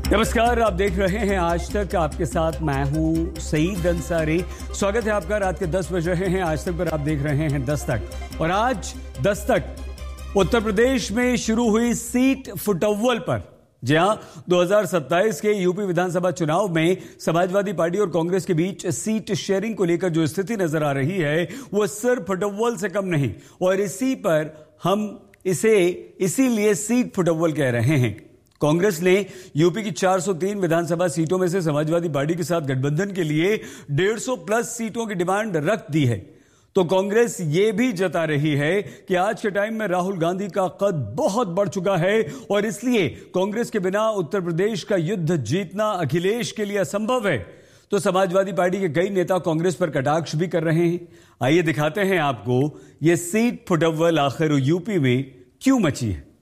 नमस्कार, आप देख रहे हैं आज तक। आपके साथ मैं हूं सईद अंसारी। स्वागत है आपका। रात के 10 बज रहे हैं। आज तक पर आप देख रहे हैं दस्तक। और आज दस्तक उत्तर प्रदेश में शुरू हुई सीट फुटअव्वल पर। जी हां, 2027 के यूपी विधानसभा चुनाव में समाजवादी पार्टी और कांग्रेस के बीच सीट शेयरिंग को लेकर जो स्थिति नजर आ रही है वो सिर्फ फुटअव्वल से कम नहीं, और इसी पर हम इसे इसीलिए सीट फुटअव्वल कह रहे हैं। कांग्रेस ने यूपी की 403 विधानसभा सीटों में से समाजवादी पार्टी के साथ गठबंधन के लिए 150 प्लस सीटों की डिमांड रख दी है। तो कांग्रेस ये भी जता रही है कि आज के टाइम में राहुल गांधी का कद बहुत बढ़ चुका है और इसलिए कांग्रेस के बिना उत्तर प्रदेश का युद्ध जीतना अखिलेश के लिए असंभव है। तो समाजवादी पार्टी के कई नेता कांग्रेस पर कटाक्ष भी कर रहे हैं। आइए दिखाते हैं आपको ये सीट फुटअव्वल आखिर यूपी में क्यों मची है।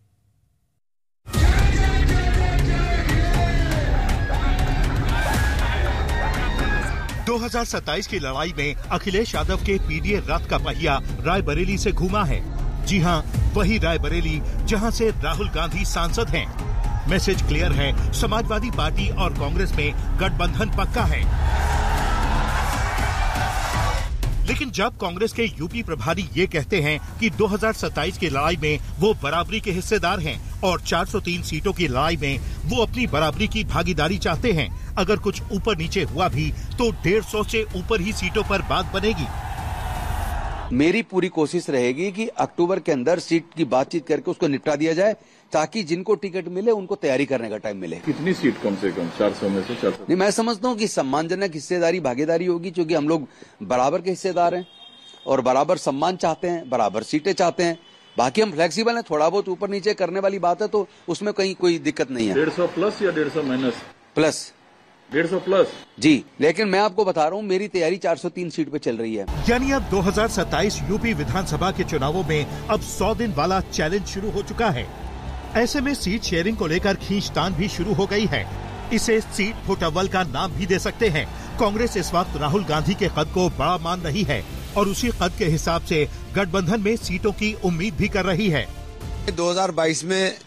2027 की लड़ाई में अखिलेश यादव के पीडीए रथ का पहिया रायबरेली से घूमा है। जी हां, वही रायबरेली जहां से राहुल गांधी सांसद हैं। मैसेज क्लियर है, समाजवादी पार्टी और कांग्रेस में गठबंधन पक्का है। लेकिन जब कांग्रेस के यूपी प्रभारी ये कहते हैं कि 2027 की लड़ाई में वो बराबरी के हिस्सेदार हैं और 403 सीटों की लड़ाई में वो अपनी बराबरी की भागीदारी चाहते हैं, अगर कुछ ऊपर नीचे हुआ भी तो 150 से ऊपर ही सीटों पर बात बनेगी। मेरी पूरी कोशिश रहेगी कि अक्टूबर के अंदर सीट की बातचीत करके उसको निपटा दिया जाए, ताकि जिनको टिकट मिले उनको तैयारी करने का टाइम मिले। कितनी सीट कम से कम? 400 में से 400? नहीं, मैं समझता हूँ कि सम्मानजनक हिस्सेदारी भागीदारी होगी, क्योंकि हम लोग बराबर के हिस्सेदार हैं और बराबर सम्मान चाहते हैं, बराबर सीटें चाहते हैं। बाकी हम फ्लेक्सिबल हैं, थोड़ा बहुत ऊपर नीचे करने वाली बात है तो उसमें कहीं कोई दिक्कत नहीं है। 150 प्लस या 150 माइनस? प्लस। 150 प्लस जी, लेकिन मैं आपको बता रहा हूँ मेरी तैयारी 403 सीट पे चल रही है। यानी अब 2027 यूपी विधानसभा के चुनावों में अब 100 दिन वाला चैलेंज शुरू हो चुका है। ऐसे में सीट शेयरिंग को लेकर खींचतान भी शुरू हो गई है। इसे सीट फुटअव्वल का नाम भी दे सकते हैं। कांग्रेस इस वक्त राहुल गांधी के कद को बड़ा मान रही है और उसी कद के हिसाब से गठबंधन में सीटों की उम्मीद भी कर रही है। 2022 में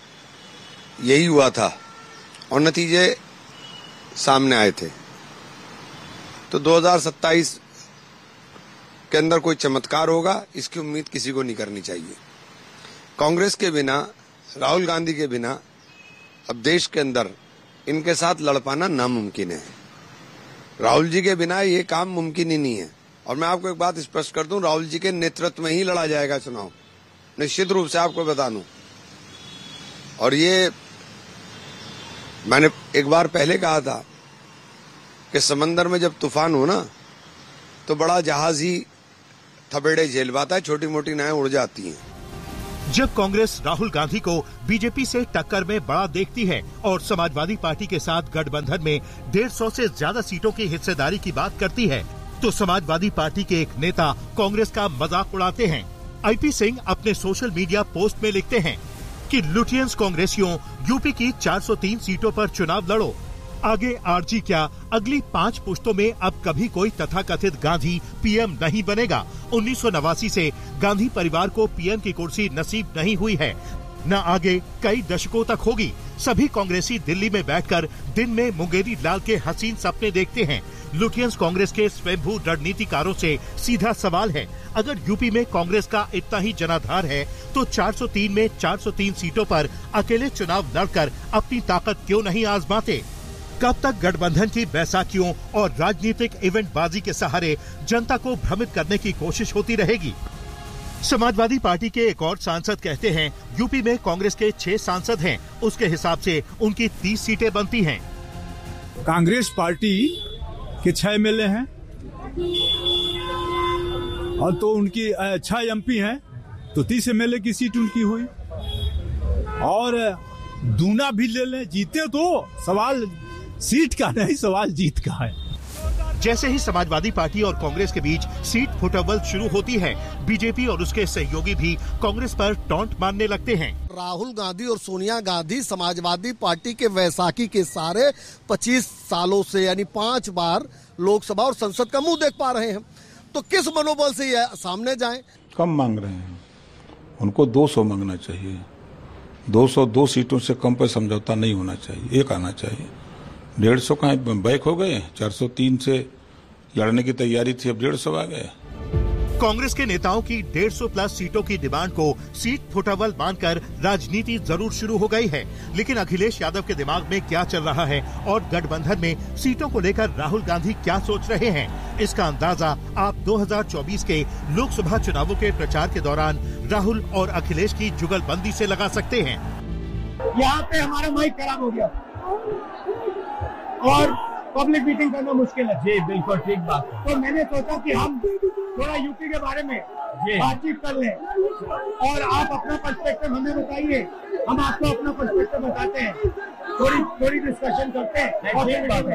यही हुआ था और नतीजे सामने आए थे। तो 2027 के अंदर कोई चमत्कार होगा, इसकी उम्मीद किसी को नहीं करनी चाहिए। कांग्रेस के बिना, राहुल गांधी के बिना अब देश के अंदर इनके साथ लड़ पाना नामुमकिन है। राहुल जी के बिना ये काम मुमकिन ही नहीं है। और मैं आपको एक बात स्पष्ट कर दूं, राहुल जी के नेतृत्व में ही लड़ा जाएगा चुनाव, निश्चित रूप से आपको बता दूं। और ये मैंने एक बार पहले कहा था कि समंदर में जब तूफान हो ना तो बड़ा जहाज ही थपेड़े झेल पाता है, छोटी मोटी नावें उड़ जाती हैं। जब कांग्रेस राहुल गांधी को बीजेपी से टक्कर में बड़ा देखती है और समाजवादी पार्टी के साथ गठबंधन में 150 से ज्यादा सीटों की हिस्सेदारी की बात करती है, तो समाजवादी पार्टी के एक नेता कांग्रेस का मजाक उड़ाते हैं। आईपी सिंह अपने सोशल मीडिया पोस्ट में लिखते हैं कि लुटियंस कांग्रेसियों, यूपी की 403 सीटों पर चुनाव लड़ो। आगे आरजी क्या, अगली 5 पुश्तों में अब कभी कोई तथाकथित गांधी पीएम नहीं बनेगा। 1989 से गांधी परिवार को पीएम की कुर्सी नसीब नहीं हुई है, न आगे कई दशकों तक होगी। सभी कांग्रेसी दिल्ली में बैठकर दिन में मुंगेरी लाल के हसीन सपने देखते हैं। लुटियंस कांग्रेस के स्वयंभू रणनीतिकारों से सीधा सवाल है, अगर यूपी में कांग्रेस का इतना ही जनाधार है तो 403 में 403 सीटों पर अकेले चुनाव लड़कर अपनी ताकत क्यों नहीं आजमाते? कब तक गठबंधन की बैसाखियों और राजनीतिक इवेंटबाजी के सहारे जनता को भ्रमित करने की कोशिश होती रहेगी? समाजवादी पार्टी के एक और सांसद कहते हैं, यूपी में कांग्रेस के 6 सांसद हैं, उसके हिसाब से उनकी 30 सीटें बनती हैं। कांग्रेस पार्टी के 6 एमएलए हैं और तो उनकी 6 एमपी हैं, तो 30 एमएलए की सीट उनकी हुई। और दूना भी ले लें, जीते तो सवाल सीट का नहीं, सवाल जीत का है। जैसे ही समाजवादी पार्टी और कांग्रेस के बीच सीट फुटअव्वल शुरू होती है, बीजेपी और उसके सहयोगी भी कांग्रेस पर टॉन्ट मारने लगते हैं। राहुल गांधी और सोनिया गांधी समाजवादी पार्टी के वैसाखी के सारे 25 सालों से यानी 5 बार लोकसभा और संसद का मुंह देख पा रहे हैं, तो किस मनोबल से ये सामने जाएं? कम मांग रहे हैं, उनको 200 मांगना चाहिए। 202 सीटों से कम पर समझौता नहीं होना चाहिए, एक आना चाहिए। 150 का बैक हो गए, 403 से लड़ने की तैयारी थी, अब 150 आ गए। कांग्रेस के नेताओं की 150 प्लस सीटों की डिमांड को सीट फुटबॉल मानकर राजनीति जरूर शुरू हो गई है, लेकिन अखिलेश यादव के दिमाग में क्या चल रहा है और गठबंधन में सीटों को लेकर राहुल गांधी क्या सोच रहे हैं, इसका अंदाजा आप 2024 के लोकसभा चुनावों के प्रचार के दौरान राहुल और अखिलेश की जुगलबंदी से लगा सकते हैं। यहाँ पे हमारा माइक खराब हो गया और पब्लिक मीटिंग करना मुश्किल है। जी बिल्कुल ठीक बात है। तो मैंने सोचा कि हम थोड़ा यूपी के बारे में बातचीत कर लें और आप अपना पर्सपेक्टिव हमें बताइए, हम आपको अपना पर्सपेक्टिव बताते हैं, थोड़ी डिस्कशन करते हैं। और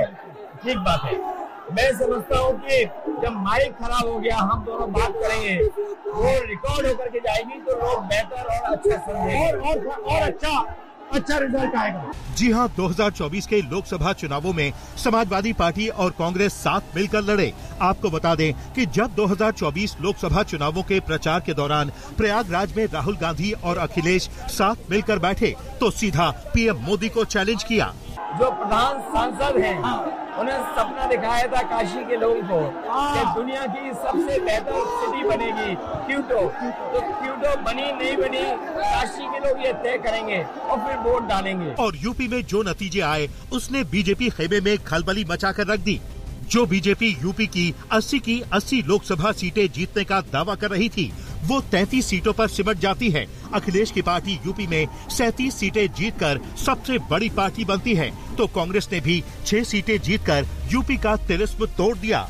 ठीक बात है। मैं समझता हूँ कि जब माइक खराब हो गया हम दोनों बात करेंगे, वो रिकॉर्ड होकर के जाएगी तो लोग बेहतर और अच्छा समझेंगे और अच्छा रिजल्ट आएगा। जी हां, 2024 के लोकसभा चुनावों में समाजवादी पार्टी और कांग्रेस साथ मिलकर लड़े। आपको बता दें कि जब 2024 लोकसभा चुनावों के प्रचार के दौरान प्रयागराज में राहुल गांधी और अखिलेश साथ मिलकर बैठे तो सीधा पीएम मोदी को चैलेंज किया। जो प्रधान सांसद हैं, उन्हें सपना दिखाया था काशी के लोगों को कि दुनिया की सबसे बेहतर सिटी बनेगी क्यूटो। तो क्यूटो बनी नहीं बनी, काशी के लोग ये तय करेंगे और फिर वोट डालेंगे। और यूपी में जो नतीजे आए उसने बीजेपी खेमे में खलबली मचाकर रख दी। जो बीजेपी यूपी की 80 लोकसभा सीटें जीतने का दावा कर रही थी, वो 33 सीटों पर सिमट जाती है। अखिलेश की पार्टी यूपी में 37 सीटें जीतकर सबसे बड़ी पार्टी बनती है, तो कांग्रेस ने भी 6 सीटें जीतकर यूपी का तिलिस्म तोड़ दिया।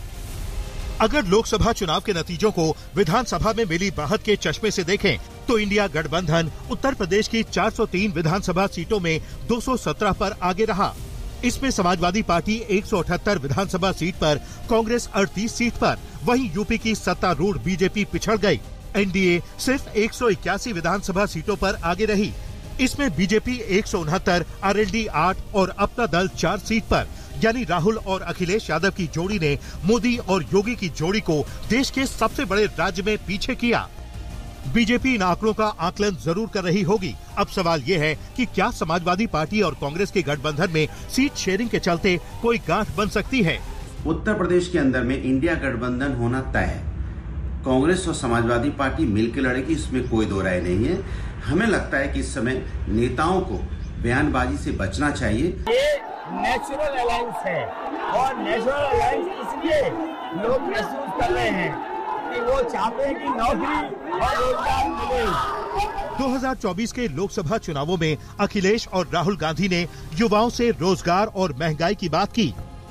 अगर लोकसभा चुनाव के नतीजों को विधानसभा में मिली बढ़त के चश्मे से देखें, तो इंडिया गठबंधन उत्तर प्रदेश की 403 विधानसभा सीटों में 217 पर आगे रहा। इसमें समाजवादी पार्टी 178 विधानसभा सीट पर, कांग्रेस 38 सीट पर, वहीं यूपी की सत्तारूढ़ बीजेपी पिछड़ गई। एनडीए सिर्फ 181 विधानसभा सीटों पर आगे रही। इसमें बीजेपी 169, आरएलडी 8 और अपना दल 4 सीट पर, यानी राहुल और अखिलेश यादव की जोड़ी ने मोदी और योगी की जोड़ी को देश के सबसे बड़े राज्य में पीछे किया। बीजेपी इन आंकड़ों का आकलन जरूर कर रही होगी। अब सवाल ये है कि क्या समाजवादी पार्टी और कांग्रेस के गठबंधन में सीट शेयरिंग के चलते कोई गांठ बन सकती है? उत्तर प्रदेश के अंदर में इंडिया गठबंधन होना तय है। कांग्रेस और समाजवादी पार्टी मिलकर लड़ेगी, इसमें कोई दो राय नहीं है। हमें लगता है कि इस समय नेताओं को बयानबाजी से बचना चाहिए। ये नेचुरल अलायंस है और नेचुरल अलायंस इसलिए लोग महसूस कर रहे हैं कि वो चाहते हैं कि नौकरी और रोजगार मिले। 2024 के लोकसभा चुनावों में अखिलेश और राहुल गांधी ने युवाओं से रोजगार और महंगाई की बात की,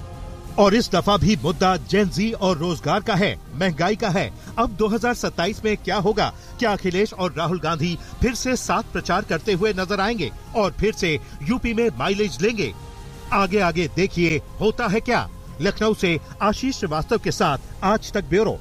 और इस दफा भी मुद्दा जेन जी और रोजगार का है, महंगाई का है। अब 2027 में क्या होगा? क्या अखिलेश और राहुल गांधी फिर से साथ प्रचार करते हुए नजर आएंगे और फिर से यूपी में माइलेज लेंगे? आगे आगे देखिए होता है क्या। लखनऊ से आशीष श्रीवास्तव के साथ आज तक ब्यूरो।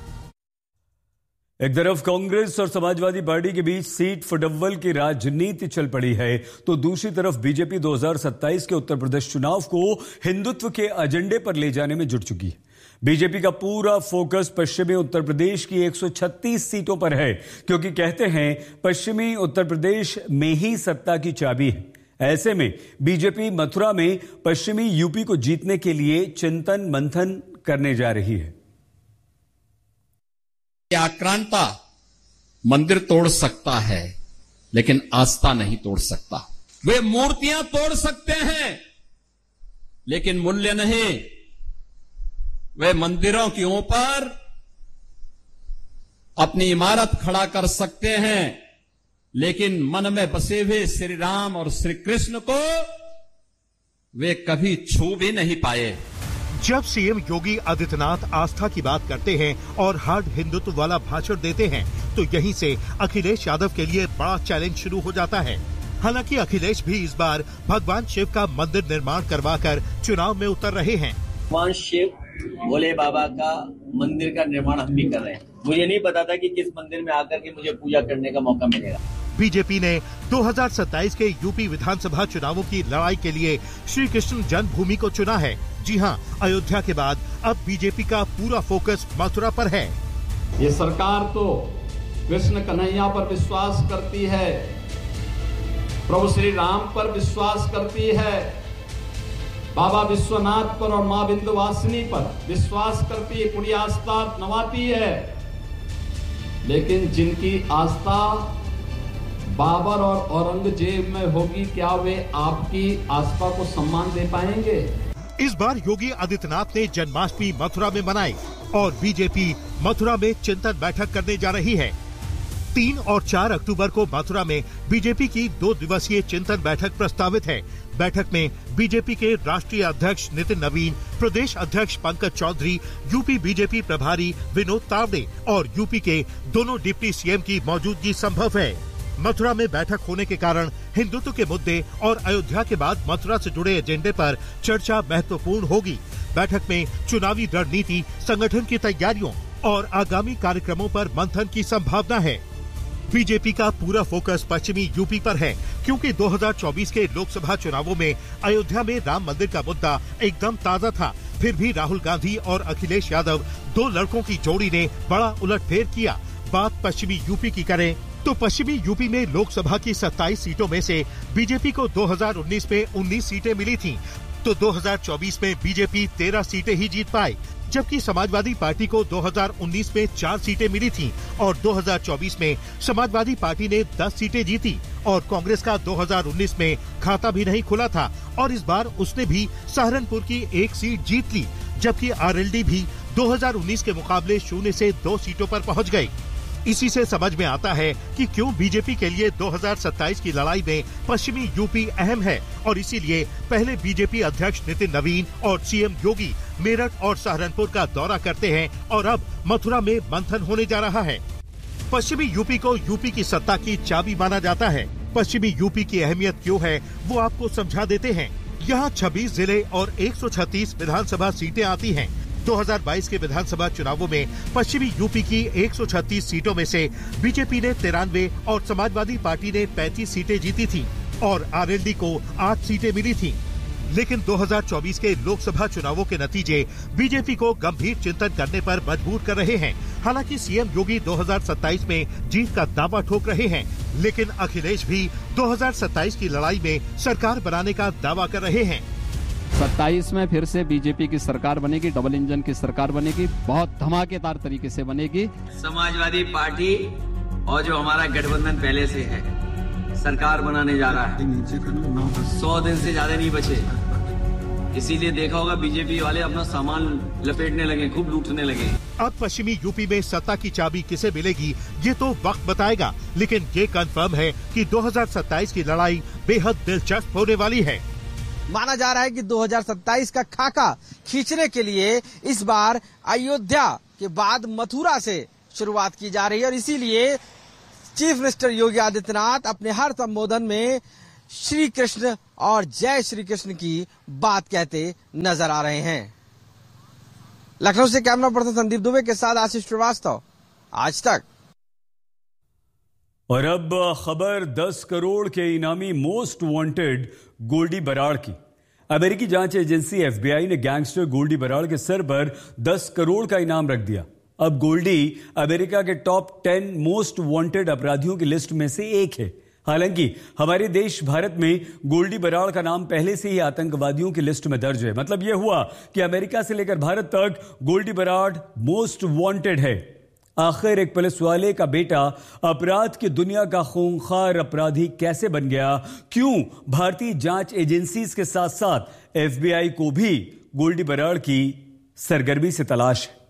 एक तरफ कांग्रेस और समाजवादी पार्टी के बीच सीट फुटबॉल की राजनीति चल पड़ी है, तो दूसरी तरफ बीजेपी 2027 के उत्तर प्रदेश चुनाव को हिंदुत्व के एजेंडे पर ले जाने में जुट चुकी है। बीजेपी का पूरा फोकस पश्चिमी उत्तर प्रदेश की 136 सीटों पर है, क्योंकि कहते हैं पश्चिमी उत्तर प्रदेश में ही सत्ता की चाबी है। ऐसे में बीजेपी मथुरा में पश्चिमी यूपी को जीतने के लिए चिंतन मंथन करने जा रही है। आक्रांता मंदिर तोड़ सकता है, लेकिन आस्था नहीं तोड़ सकता। वे मूर्तियां तोड़ सकते हैं, लेकिन मूल्य नहीं। वे मंदिरों के ऊपर अपनी इमारत खड़ा कर सकते हैं, लेकिन मन में बसे हुए श्री राम और श्री कृष्ण को वे कभी छू भी नहीं पाए। जब सीएम योगी आदित्यनाथ आस्था की बात करते हैं और हार्ड हिंदुत्व वाला भाषण देते हैं, तो यहीं से अखिलेश यादव के लिए बड़ा चैलेंज शुरू हो जाता है। हालांकि अखिलेश भी इस बार भगवान शिव का मंदिर निर्माण करवाकर चुनाव में उतर रहे हैं। भगवान शिव भोले बाबा का मंदिर का निर्माण हम भी कर रहे हैं। मुझे नहीं पता था कि किस मंदिर में आकर के मुझे पूजा करने का मौका मिलेगा। बीजेपी ने 2027 के यूपी विधानसभा चुनावों की लड़ाई के लिए श्री कृष्ण जन्मभूमि को चुना है। जी हां, अयोध्या के बाद अब बीजेपी का पूरा फोकस मथुरा पर है। ये सरकार तो कृष्ण कन्हैया पर विश्वास करती है, प्रभु श्री राम पर विश्वास करती है, बाबा विश्वनाथ पर और मां विंध्यवासिनी पर विश्वास करती है, पूरी आस्था नवाती है। लेकिन जिनकी आस्था बाबर और औरंगजेब में होगी, क्या वे आपकी आस्था को सम्मान दे पाएंगे? इस बार योगी आदित्यनाथ ने जन्माष्टमी मथुरा में मनाई और बीजेपी मथुरा में चिंतन बैठक करने जा रही है। 3 और 4 अक्टूबर को मथुरा में बीजेपी की 2 दिवसीय चिंतन बैठक प्रस्तावित है। बैठक में बीजेपी के राष्ट्रीय अध्यक्ष नितिन नवीन, प्रदेश अध्यक्ष पंकज चौधरी, यूपी बीजेपी प्रभारी विनोद तावड़े और यूपी के दोनों डिप्टी सीएम की मौजूदगी संभव है। मथुरा में बैठक होने के कारण हिंदुत्व के मुद्दे और अयोध्या के बाद मथुरा से जुड़े एजेंडे पर चर्चा महत्वपूर्ण होगी। बैठक में चुनावी रणनीति, संगठन की तैयारियों और आगामी कार्यक्रमों पर मंथन की संभावना है। बीजेपी का पूरा फोकस पश्चिमी यूपी पर है, क्योंकि 2024 के लोकसभा चुनावों में अयोध्या में राम मंदिर का मुद्दा एकदम ताजा था। फिर भी राहुल गांधी और अखिलेश यादव, 2 लड़कों की जोड़ी ने बड़ा उलटफेर किया। बात पश्चिमी यूपी की करें तो पश्चिमी यूपी में लोकसभा की 27 सीटों में से बीजेपी को 2019 में 19 सीटें मिली थीं, तो 2024 में बीजेपी 13 सीटें ही जीत पाई, जबकि समाजवादी पार्टी को 2019 में 4 सीटें मिली थीं और 2024 में समाजवादी पार्टी ने 10 सीटें जीती और कांग्रेस का 2019 में खाता भी नहीं खुला था और इस बार उसने भी सहारनपुर की 1 सीट जीत ली, जबकि आरएलडी भी 2019 के मुकाबले 0 से 2 सीटों पर पहुंच गई। इसी से समझ में आता है कि क्यों बीजेपी के लिए 2027 की लड़ाई में पश्चिमी यूपी अहम है और इसीलिए पहले बीजेपी अध्यक्ष नितिन नवीन और सीएम योगी मेरठ और सहारनपुर का दौरा करते हैं और अब मथुरा में मंथन होने जा रहा है। पश्चिमी यूपी को यूपी की सत्ता की चाबी माना जाता है। पश्चिमी यूपी की अहमियत क्यों है वो आपको समझा देते हैं। यहाँ 26 जिले और 136 विधानसभा सीटें आती हैं। 2022 के विधानसभा चुनावों में पश्चिमी यूपी की 136 सीटों में से बीजेपी ने 93 और समाजवादी पार्टी ने 35 सीटें जीती थीं और आरएलडी को 8 सीटें मिली थीं। लेकिन 2024 के लोकसभा चुनावों के नतीजे बीजेपी को गंभीर चिंतन करने पर मजबूर कर रहे हैं। हालांकि सीएम योगी 2027 में जीत का दावा ठोक रहे हैं, लेकिन अखिलेश भी 2027 की लड़ाई में सरकार बनाने का दावा कर रहे हैं। 27 में फिर से बीजेपी की सरकार बनेगी, डबल इंजन की सरकार बनेगी, बहुत धमाकेदार तरीके से बनेगी। समाजवादी पार्टी और जो हमारा गठबंधन पहले से है सरकार बनाने जा रहा है। 100 दिन से ज्यादा नहीं बचे, इसीलिए देखा होगा बीजेपी वाले अपना सामान लपेटने लगे, खूब लूटने लगे। अब पश्चिमी यूपी में सत्ता की चाबी किसे मिलेगी ये तो वक्त बताएगा, लेकिन ये कंफर्म है कि 2027 की लड़ाई बेहद दिलचस्प होने वाली है। माना जा रहा है कि 2027 का खाका खींचने के लिए इस बार अयोध्या के बाद मथुरा से शुरुआत की जा रही है और इसीलिए चीफ मिनिस्टर योगी आदित्यनाथ अपने हर संबोधन में श्री कृष्ण और जय श्री कृष्ण की बात कहते नजर आ रहे हैं। लखनऊ से कैमरा पर्सन संदीप दुबे के साथ आशीष श्रीवास्तव, आज तक। और अब खबर 10 करोड़ के इनामी मोस्ट वांटेड गोल्डी बराड़ की। अमेरिकी जांच एजेंसी एफबीआई ने गैंगस्टर गोल्डी बराड़ के सर पर 10 करोड़ का इनाम रख दिया। अब गोल्डी अमेरिका के टॉप 10 मोस्ट वांटेड अपराधियों की लिस्ट में से एक है। हालांकि हमारे देश भारत में गोल्डी बराड़ का नाम पहले से ही आतंकवादियों की लिस्ट में दर्ज है। मतलब यह हुआ कि अमेरिका से लेकर भारत तक गोल्डी बराड़ मोस्ट वांटेड है। आखिर एक पुलिस वाले का बेटा अपराध की दुनिया का खूंखार अपराधी कैसे बन गया? क्यों भारतीय जांच एजेंसीज के साथ साथ एफबीआई को भी गोल्डी बराड़ की सरगर्मी से तलाश है?